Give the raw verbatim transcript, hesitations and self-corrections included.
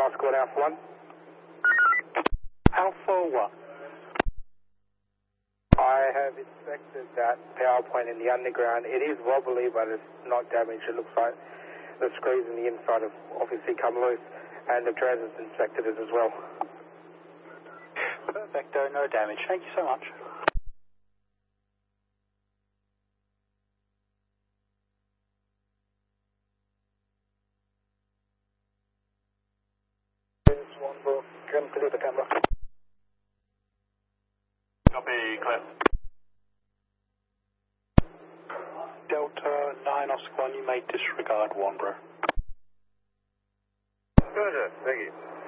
Oscar one, Alpha one. Alpha one. I have inspected that power point in the underground. It is wobbly, but it's not damaged. It looks like the screws in the inside have obviously come loose, and the transit's inspected it as well. Perfecto, no damage. Thank you so much. One book, can clear the camera. Copy, clear. Delta nine Oscar one, you may disregard one, bro. Good, thank you.